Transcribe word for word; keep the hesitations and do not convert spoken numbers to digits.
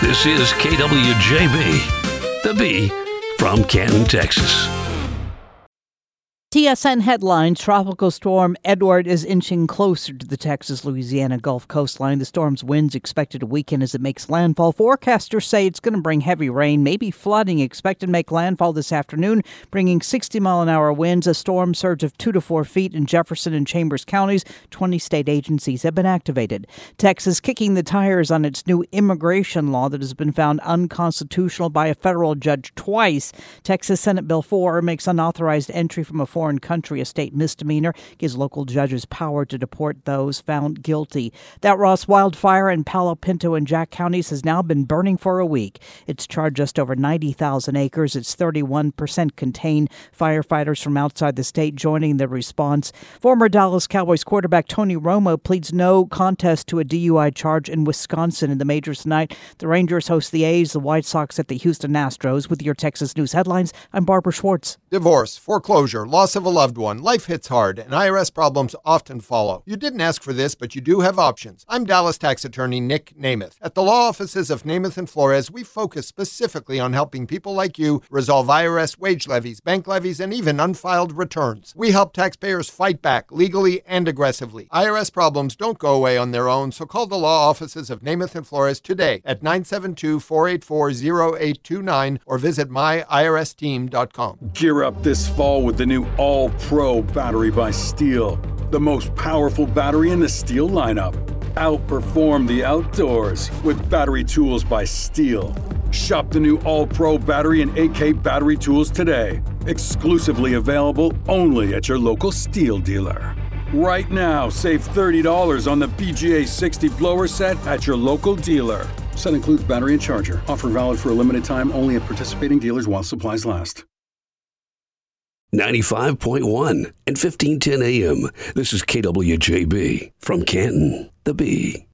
This is K W J B, the B from Canton, Texas. T S N headlines: Tropical storm Edward is inching closer to the Texas-Louisiana Gulf coastline. The storm's winds expected to weaken as it makes landfall. Forecasters say it's going to bring heavy rain, maybe flooding, expected to make landfall this afternoon, bringing sixty mile an hour winds. A storm surge of two to four feet in Jefferson and Chambers counties. twenty state agencies have been activated. Texas kicking the tires on its new immigration law that has been found unconstitutional by a federal judge twice. Texas Senate Bill four makes unauthorized entry from a foreign country a state misdemeanor, gives local judges power to deport those found guilty. That Ross wildfire in Palo Pinto and Jack counties has now been burning for a week. It's charged just over ninety thousand acres. It's thirty-one percent contained. Firefighters from outside the state joining the response. Former Dallas Cowboys quarterback Tony Romo pleads no contest to a D U I charge in Wisconsin. In the majors tonight, the Rangers host the A's, the White Sox at the Houston Astros. With your Texas News headlines, I'm Barbara Schwartz. Divorce, foreclosure, loss of a loved one. Life hits hard, and I R S problems often follow. You didn't ask for this, but you do have options. I'm Dallas tax attorney Nick Namath. At the law offices of Namath and Flores, we focus specifically on helping people like you resolve I R S wage levies, bank levies, and even unfiled returns. We help taxpayers fight back legally and aggressively. I R S problems don't go away on their own, so call the law offices of Namath and Flores today at nine seven two, four eight four, zero eight two nine or visit my I R S team dot com. Gear up this fall with the new All-Pro battery by Steel, the most powerful battery in the Steel lineup. Outperform the outdoors with battery tools by Steel. Shop the new All-Pro battery and A K battery tools today. Exclusively available only at your local Steel dealer. Right now, save thirty dollars on the P G A sixty blower set at your local dealer. Set includes battery and charger. Offer valid for a limited time only at participating dealers while supplies last. ninety-five point one and fifteen ten A M. This is K W J B from Canton, the B.